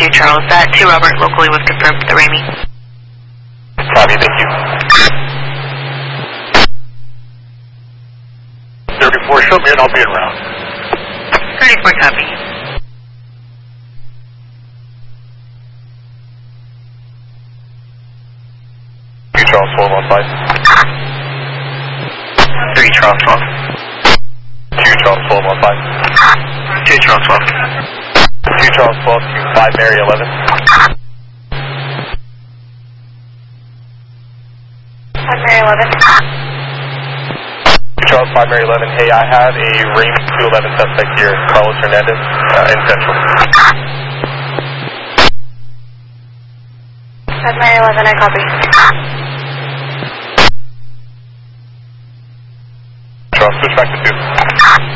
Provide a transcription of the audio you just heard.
2 Charles. That 2 Robert, locally was confirmed for the Ramey. Copy, thank you. 34, show me and I'll be en route. 34, copy. Charles 12 on 5. 3 Charles 12. 2 Charles 12 on 5. 2 Charles 12. 2 Charles 12 to 5 Mary 11. 5 Mary 11. 2 Charles 5 Mary 11. Hey, I have a Ramey 211 suspect here, Carlos Hernandez, in Central. 5 Mary 11, I copy. Charles, switch back to 2.